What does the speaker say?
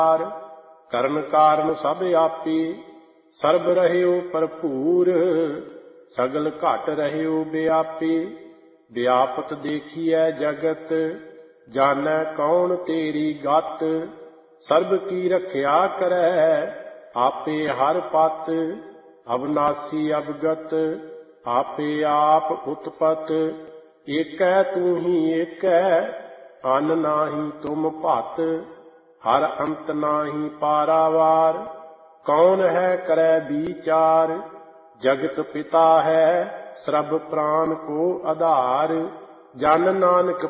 ਕਰਨ ਕਾਰਨ ਸਭ ਆਪੇ, ਸਰਬ ਰਹਿਓ ਭਰਪੂਰ। ਸਗਲ ਘਟ ਰਹਿਓ ਵਿਆਪੇ, ਵਿਆਪਤ ਦੇਖੀਐ ਜਗਤ, ਜਾਣੈ ਕੌਣ ਤੇਰੀ ਗਤ। ਸਰਬ ਕੀ ਰਖਿਆ ਕਰੈ, ਆਪੇ ਹਰ ਪਤ, ਅਬਨਾਸੀ ਅਵਗਤ, ਆਪੇ ਆਪ ਉਤਪਤ। ਏਕੈ ਤੂੰ ਹੀ ਏਕੈ, ਅਨ ਨਾਹੀ ਤੁਮ ਭਤ, ਹਰ ਅੰਤ ਨਾਹੀ ਪਾਰਾਵਾਰ। ਕੌਣ ਹੈ ਕਰੈ ਬੀਚਾਰ, ਜਗਤ ਪਿਤਾ ਹੈ ਸਰਬ ਪ੍ਰਾਨ ਕੋ ਆਧਾਰ। ਜਨ ਨਾਨਕ